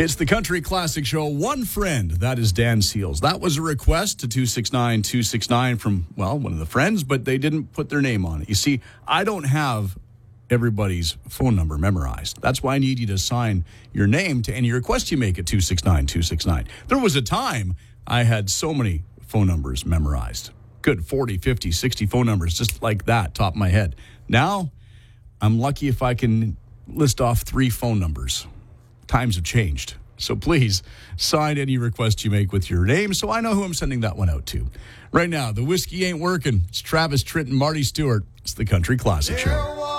It's the Country Classic Show. One friend, that is Dan Seals. That was a request to 269-269 from, well, one of the friends, but they didn't put their name on it. You see, I don't have everybody's phone number memorized. That's why I need you to assign your name to any request you make at 269-269. There was a time I had so many phone numbers memorized. Good 40, 50, 60 phone numbers, just like that, top of my head. Now, I'm lucky if I can list off 3 phone numbers. Times have changed. So please sign any request you make with your name so I know who I'm sending that one out to. Right now, the whiskey ain't working. It's Travis Tritt and Marty Stewart. It's the Country Classic Show.